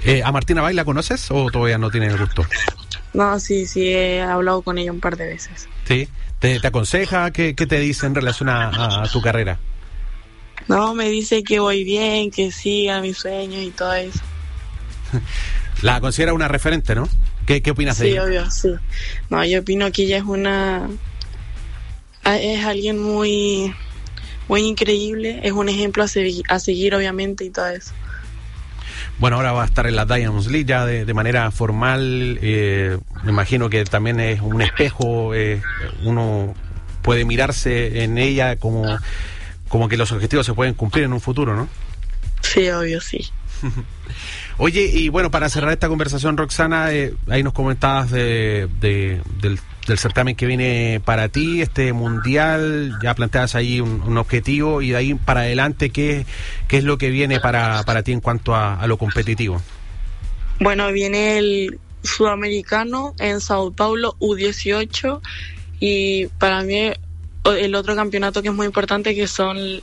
¿A Martina Bay la conoces o todavía no tienes el gusto? No, sí, he hablado con ella un par de veces. ¿Sí? ¿Te aconseja? ¿Qué te dice en relación a tu carrera? No, me dice que voy bien, que siga mis sueños y todo eso. La considera una referente, ¿no? ¿Qué opinas de ella? Sí, obvio, sí. No, yo opino que ella es alguien muy increíble, es un ejemplo a seguir, obviamente, y todo eso. Bueno, ahora va a estar en la Diamonds League ya de manera formal. Me imagino que también es un espejo, uno puede mirarse en ella como que los objetivos se pueden cumplir en un futuro, ¿no? Sí, obvio, sí. Oye, y bueno, para cerrar esta conversación, Roxana, ahí nos comentabas del certamen que viene para ti, este mundial, ya planteas ahí un objetivo, y de ahí para adelante, ¿qué es lo que viene para ti en cuanto a lo competitivo? Bueno, viene el sudamericano en Sao Paulo, U18, y para mí el otro campeonato que es muy importante es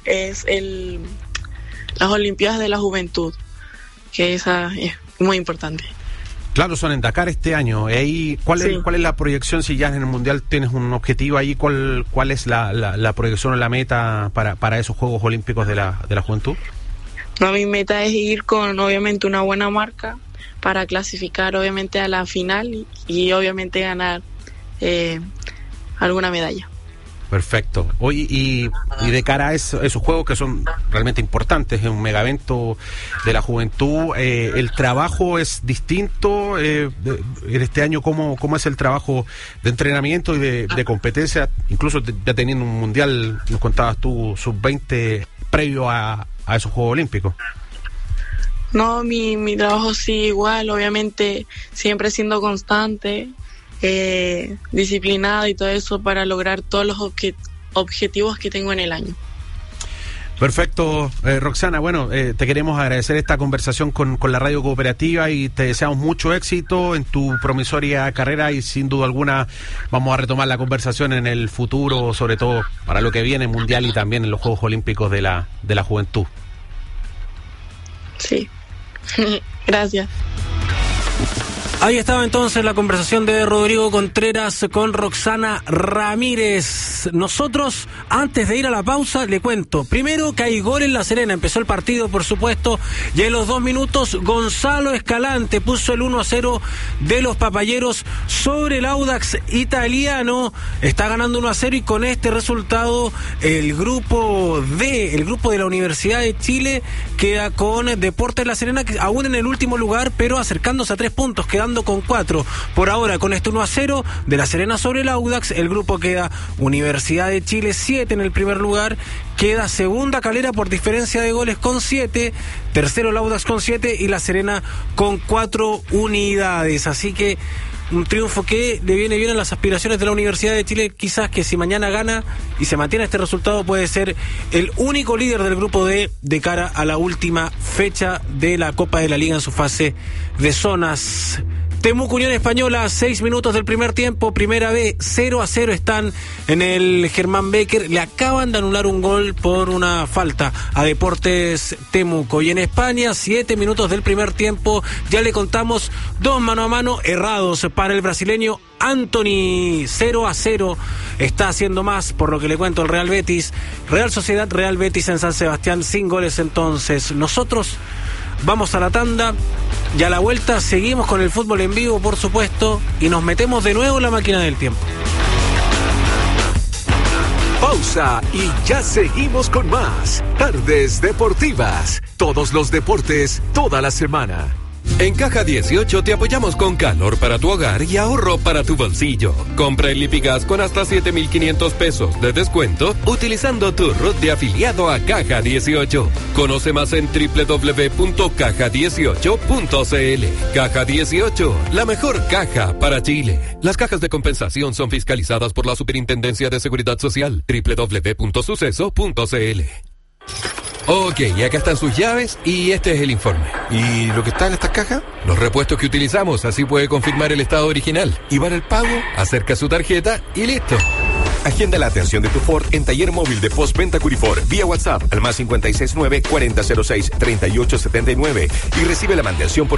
las Olimpiadas de la Juventud, que esa es muy importante. Claro, son en Dakar este año. ¿Cuál es la proyección? Si ya en el Mundial tienes un objetivo ahí, ¿cuál es la proyección o la meta para esos Juegos Olímpicos de la Juventud? No, mi meta es ir con, obviamente, una buena marca para clasificar, obviamente, a la final y obviamente, ganar alguna medalla. Perfecto. Oye, y de cara a esos juegos que son realmente importantes, es un mega evento de la juventud, ¿el trabajo es distinto en este año? ¿Cómo es el trabajo de entrenamiento y de competencia? Incluso ya teniendo un mundial, nos contabas tú, sub-20 previo a esos Juegos Olímpicos. No, mi trabajo sí igual, obviamente siempre siendo constante, disciplinado y todo eso para lograr todos los objetivos que tengo en el año. Perfecto, Roxana. Bueno, te queremos agradecer esta conversación con la Radio Cooperativa y te deseamos mucho éxito en tu promisoria carrera, y sin duda alguna vamos a retomar la conversación en el futuro, sobre todo para lo que viene mundial y también en los Juegos Olímpicos de la Juventud. Sí, gracias. Ahí estaba entonces la conversación de Rodrigo Contreras con Roxana Ramírez. Nosotros, antes de ir a la pausa, le cuento. Primero que hay gol en La Serena. Empezó el partido, por supuesto, y en los 2 minutos Gonzalo Escalante puso el 1-0 de los papayeros sobre el Audax italiano. Está ganando 1-0, y con este resultado el grupo de la Universidad de Chile queda con Deportes La Serena, que aún en el último lugar, pero acercándose a 3 puntos, quedando con 4. Por ahora, con este 1-0 de La Serena sobre el Audax, el grupo queda Universidad de Chile 7 en el primer lugar, queda segunda Calera por diferencia de goles con 7, tercero el Audax con 7 y La Serena con 4 unidades. Así que un triunfo que le viene bien a las aspiraciones de la Universidad de Chile, quizás que si mañana gana y se mantiene este resultado puede ser el único líder del grupo D de cara a la última fecha de la Copa de la Liga en su fase de zonas. Temuco Unión Española, 6 minutos del primer tiempo, Primera B, 0-0 están en el Germán Becker. Le acaban de anular un gol por una falta a Deportes Temuco. Y en España, 7 minutos del primer tiempo, ya le contamos 2 mano a mano errados para el brasileño Anthony. 0-0 está haciendo más, por lo que le cuento, el Real Betis. Real Sociedad, Real Betis en San Sebastián, sin goles. Entonces nosotros vamos a la tanda y a la vuelta seguimos con el fútbol en vivo, por supuesto, y nos metemos de nuevo en la máquina del tiempo. Pausa y ya seguimos con más Tardes Deportivas. Todos los deportes, toda la semana. En Caja 18 te apoyamos con calor para tu hogar y ahorro para tu bolsillo. Compra el Lipigas con hasta 7,500 pesos de descuento utilizando tu RUT de afiliado a Caja 18. Conoce más en www.caja18.cl. Caja 18, la mejor caja para Chile. Las cajas de compensación son fiscalizadas por la Superintendencia de Seguridad Social. www.suceso.cl. Ok, y acá están sus llaves y este es el informe. ¿Y lo que está en estas cajas? Los repuestos que utilizamos, así puede confirmar el estado original. ¿Y para el pago? Acerca su tarjeta y listo. Agenda la atención de tu Ford en Taller Móvil de Postventa Curifor vía WhatsApp al +569 4006 3879 y recibe la mantención por